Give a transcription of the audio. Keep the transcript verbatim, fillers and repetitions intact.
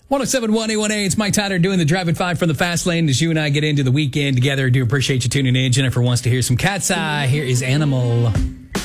one oh seven point one A one A, it's Mike Tyler doing the Driving Five from the Fast Lane as you and I get into the weekend together. I do appreciate you tuning in. Jennifer wants to hear some Cat's Eye. Here is Animal.